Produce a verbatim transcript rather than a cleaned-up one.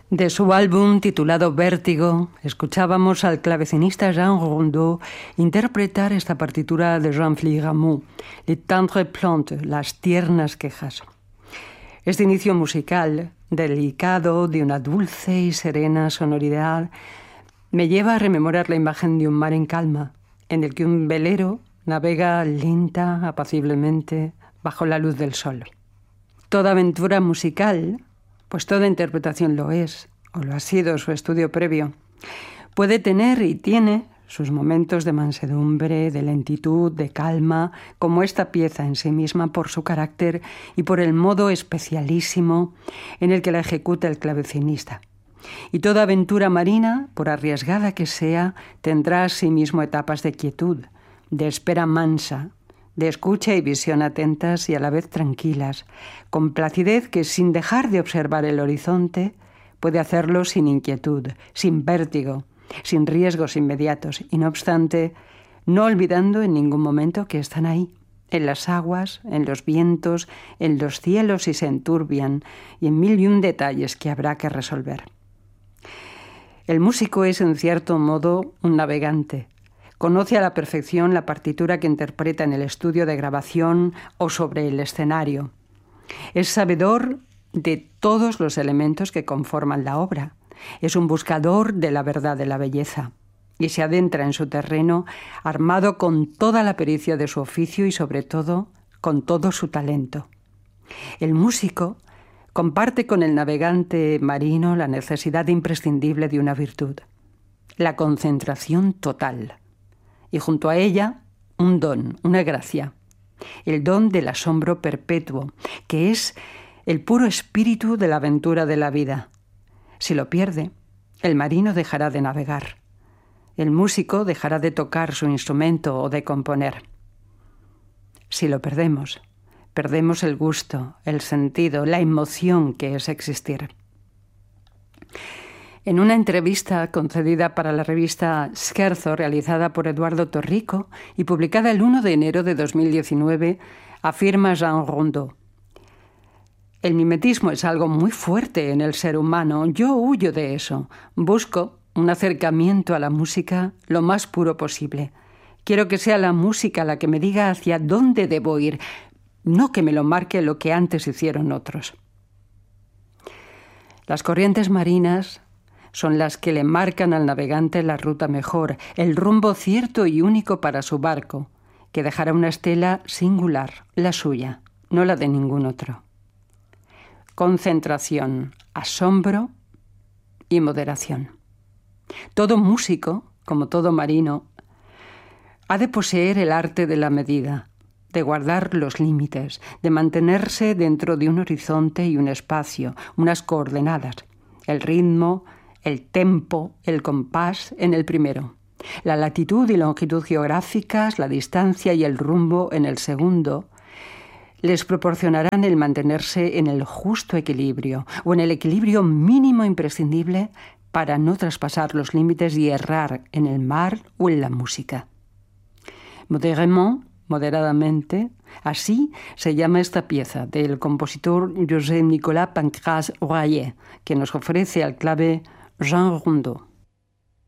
De su álbum titulado Vértigo, escuchábamos al clavecinista Jean Rondeau interpretar esta partitura de Jean-Philippe Rameau, Les Tendres Plaintes, las tiernas quejas. Este inicio musical, delicado, de una dulce y serena sonoridad, me lleva a rememorar la imagen de un mar en calma, en el que un velero navega lenta, apaciblemente, bajo la luz del sol. Toda aventura musical, pues toda interpretación lo es, o lo ha sido su estudio previo, puede tener y tiene sus momentos de mansedumbre, de lentitud, de calma, como esta pieza en sí misma por su carácter y por el modo especialísimo en el que la ejecuta el clavecinista. Y toda aventura marina, por arriesgada que sea, tendrá asimismo etapas de quietud, de espera mansa, de escucha y visión atentas y a la vez tranquilas, con placidez que sin dejar de observar el horizonte puede hacerlo sin inquietud, sin vértigo, sin riesgos inmediatos y no obstante, no olvidando en ningún momento que están ahí, en las aguas, en los vientos, en los cielos si se enturbian y en mil y un detalles que habrá que resolver. El músico es en cierto modo un navegante. Conoce a la perfección la partitura que interpreta en el estudio de grabación o sobre el escenario. Es sabedor de todos los elementos que conforman la obra. Es un buscador de la verdad de la belleza y se adentra en su terreno armado con toda la pericia de su oficio y sobre todo con todo su talento. El músico comparte con el navegante marino la necesidad imprescindible de una virtud, la concentración total. Y junto a ella, un don, una gracia, el don del asombro perpetuo, que es el puro espíritu de la aventura de la vida. Si lo pierde, el marino dejará de navegar. El músico dejará de tocar su instrumento o de componer. Si lo perdemos, perdemos el gusto, el sentido, la emoción que es existir. En una entrevista concedida para la revista Scherzo, realizada por Eduardo Torrico y publicada el primero de enero de dos mil diecinueve, afirma Jean Rondeau: el mimetismo es algo muy fuerte en el ser humano. Yo huyo de eso. Busco un acercamiento a la música lo más puro posible. Quiero que sea la música la que me diga hacia dónde debo ir, no que me lo marque lo que antes hicieron otros. Las corrientes marinas son las que le marcan al navegante la ruta mejor, el rumbo cierto y único para su barco, que dejará una estela singular, la suya, no la de ningún otro. Concentración, asombro y moderación. Todo músico, como todo marino, ha de poseer el arte de la medida, de guardar los límites, de mantenerse dentro de un horizonte y un espacio, unas coordenadas, el ritmo, el tempo, el compás en el primero, la latitud y longitud geográficas, la distancia y el rumbo en el segundo, les proporcionarán el mantenerse en el justo equilibrio o en el equilibrio mínimo imprescindible para no traspasar los límites y errar en el mar o en la música. Modérément, moderadamente, así se llama esta pieza del compositor José Nicolas Pancrace Royer, que nos ofrece al clave Jean Rondeau.